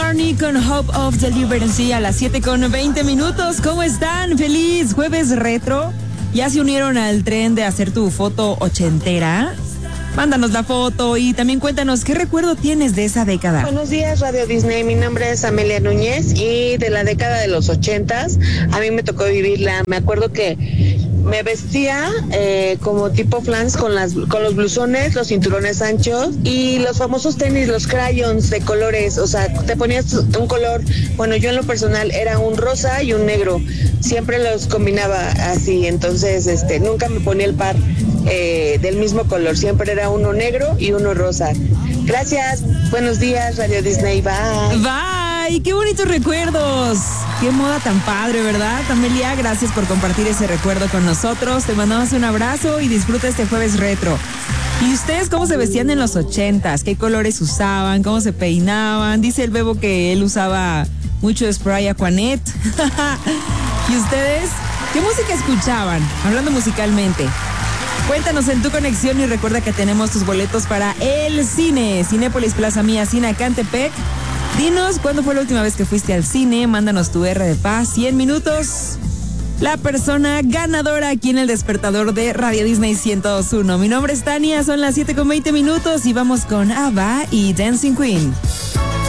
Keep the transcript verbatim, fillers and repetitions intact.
McCartney con Hope of Deliverance a las siete con veinte minutos. ¿Cómo están? Feliz jueves retro. ¿Ya se unieron al tren de hacer tu foto ochentera? Mándanos la foto y también cuéntanos qué recuerdo tienes de esa década. Buenos días, Radio Disney. Mi nombre es Amelia Núñez y de la década de los ochentas a mí me tocó vivirla. Me acuerdo que me vestía eh, como tipo flans con las con los blusones, los cinturones anchos y los famosos tenis, los crayons de colores. O sea, te ponías un color. Bueno, yo en lo personal era un rosa y un negro. Siempre los combinaba así. Entonces, este, nunca me ponía el par eh, del mismo color. Siempre era uno negro y uno rosa. Gracias. Buenos días, Radio Disney. Bye. Bye. Qué bonitos recuerdos. Qué moda tan padre, ¿verdad? Amelia, gracias por compartir ese recuerdo con nosotros. Te mandamos un abrazo y disfruta este jueves retro. ¿Y ustedes cómo se vestían en los ochentas? ¿Qué colores usaban? ¿Cómo se peinaban? Dice el Bebo que él usaba mucho spray Aquanet. ¿Y ustedes? ¿Qué música escuchaban? Hablando musicalmente. Cuéntanos en tu conexión y recuerda que tenemos tus boletos para el cine. Cinépolis Plaza Mía, Cine Acantepec. Dinos cuándo fue la última vez que fuiste al cine. Mándanos tu R de paz. cien minutos. La persona ganadora aquí en el despertador de Radio Disney ciento dos punto uno. Mi nombre es Tania, son las siete con veinte minutos y vamos con ABBA y Dancing Queen.